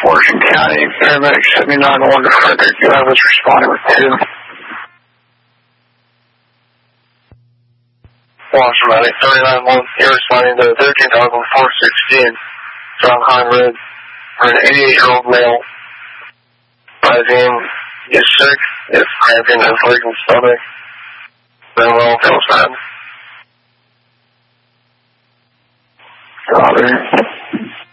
Washington County. Paramedics 79-1 to Frederick. I was responding with 2. Washington County 39-1. You're responding to 13,416. John Hine Road for an 88-year-old male. Rising is sick, is cramping his legs and stomach. Then well, feels bad. Copy.